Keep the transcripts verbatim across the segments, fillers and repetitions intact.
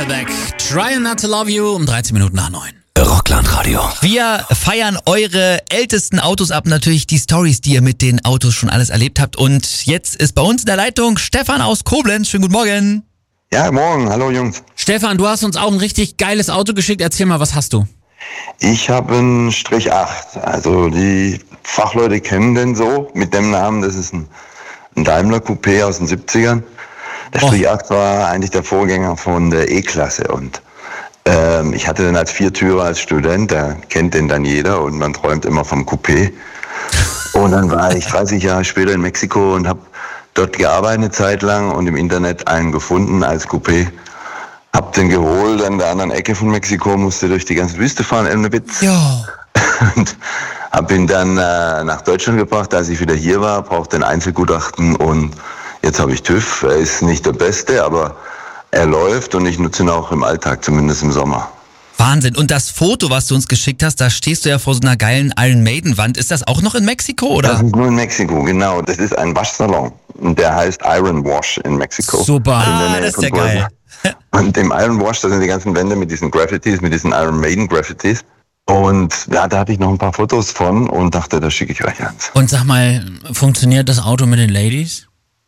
Nickelback. Try Not to Love You um dreizehn Minuten nach neun. Rockland-Radio. Wir feiern eure ältesten Autos ab, natürlich die Stories, die ihr mit den Autos schon alles erlebt habt. Und jetzt ist bei uns in der Leitung Stefan aus Koblenz. Schönen guten Morgen. Ja, morgen. Hallo Jungs. Stefan, du hast uns auch ein richtig geiles Auto geschickt. Erzähl mal, was hast du? Ich habe einen Strich acht. Also die Fachleute kennen den so mit dem Namen. Das ist ein, ein Daimler Coupé aus den siebzigern. Der Oh. Strich acht war eigentlich der Vorgänger von der E-Klasse. Und ähm, ich hatte den als Viertürer als Student. Da kennt den dann jeder und man träumt immer vom Coupé. Und dann war ich dreißig Jahre später in Mexiko und habe dort gearbeitet eine Zeit lang und im Internet einen gefunden als Coupé. Hab den geholt an der anderen Ecke von Mexiko, musste durch die ganze Wüste fahren, in Witz. Ja. Und hab ihn dann äh, nach Deutschland gebracht, als ich wieder hier war, brauchte ein Einzelgutachten und jetzt habe ich TÜV. Er ist nicht der Beste, aber er läuft und ich nutze ihn auch im Alltag, zumindest im Sommer. Wahnsinn. Und das Foto, was du uns geschickt hast, da stehst du ja vor so einer geilen Iron Maiden Wand. Ist das auch noch in Mexiko, oder? Das ist nur in Mexiko, genau. Das ist ein Waschsalon. Und der heißt Iron Wash in Mexiko. Super. In der Ah, Nähe das ist von ja Puebla. geil. Und im Iron Wash, da sind die ganzen Wände mit diesen Graffitis, mit diesen Iron Maiden Graffitis. Und ja, da hatte ich noch ein paar Fotos von und dachte, das schicke ich euch eins. Und sag mal, funktioniert das Auto mit den Ladies?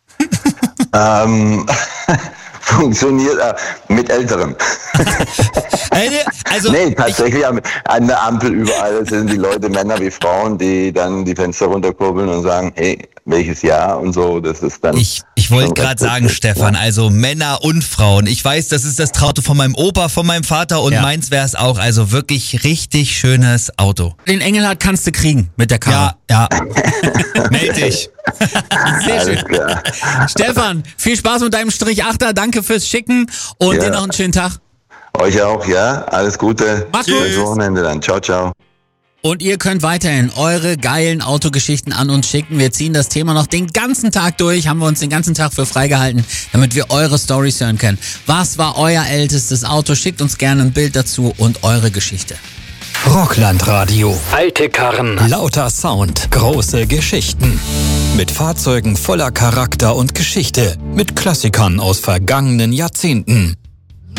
ähm, funktioniert äh, mit Älteren. Also, Nee, tatsächlich an an der Ampel überall sind die Leute, Männer wie Frauen, die dann die Fenster runterkurbeln und sagen, hey, welches Jahr und so. Das ist dann. Ich, ich wollte schon gerade recht sagen, witzig, Stefan, ja. also Männer und Frauen. Ich weiß, das ist das Traute von meinem Opa, von meinem Vater und Ja. meins wäre es auch. Also wirklich richtig schönes Auto. Den Engelhardt kannst du kriegen mit der Karre. Ja, ja. Meld dich. Sehr Alles schön. klar. Stefan, viel Spaß mit deinem Strich Achter. Danke fürs Schicken und Ja. dir noch einen schönen Tag. Euch auch, ja. Alles Gute. Mach's gut. Schönes Wochenende dann. Ciao, ciao. Und ihr könnt weiterhin eure geilen Autogeschichten an uns schicken. Wir ziehen das Thema noch den ganzen Tag durch. Haben wir uns den ganzen Tag für freigehalten, damit wir eure Storys hören können. Was war euer ältestes Auto? Schickt uns gerne ein Bild dazu und eure Geschichte. Rockland-Radio. Alte Karren. Lauter Sound. Große Geschichten. Mit Fahrzeugen voller Charakter und Geschichte. Mit Klassikern aus vergangenen Jahrzehnten.